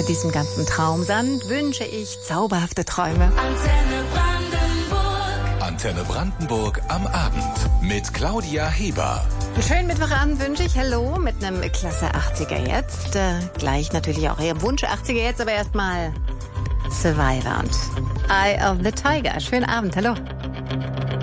diesem ganzen Traumsand wünsche ich zauberhafte Träume. Antenne Brandenburg am Abend mit Claudia Heber. Einen schönen Mittwochabend wünsche ich. Hallo mit einem klasse 80er jetzt. Gleich natürlich auch Ihr Wunsch 80er jetzt, aber erstmal Survivor und Eye of the Tiger. Schönen Abend, hallo.